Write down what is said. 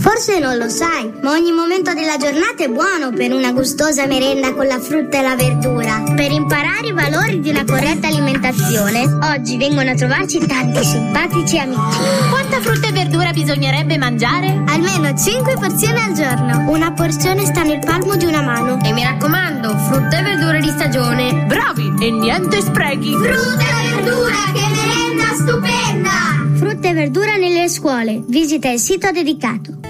Forse non lo sai, ma ogni momento della giornata è buono per una gustosa merenda con la frutta e la verdura. Per imparare i valori di una corretta alimentazione, oggi vengono a trovarci tanti simpatici amici. Quanta frutta e verdura bisognerebbe mangiare? Almeno 5 porzioni al giorno. Una porzione sta nel palmo di una mano. E mi raccomando, frutta e verdure di stagione. Bravi! E niente sprechi! Frutta e verdura, che merenda stupenda! Frutta e verdura nelle scuole. Visita il sito dedicato.